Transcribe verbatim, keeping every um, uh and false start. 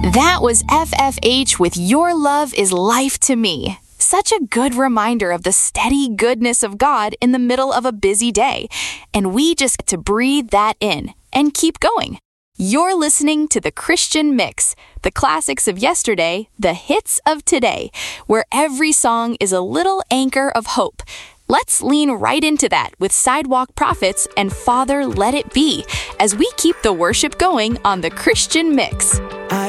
That was F F H with Your Love is Life to Me. Such a good reminder of the steady goodness of God in the middle of a busy day. And we just get to breathe that in and keep going. You're listening to The Christian Mix, the classics of yesterday, the hits of today, where every song is a little anchor of hope. Let's lean right into that with Sidewalk Prophets and Father Let It Be as we keep the worship going on The Christian Mix. I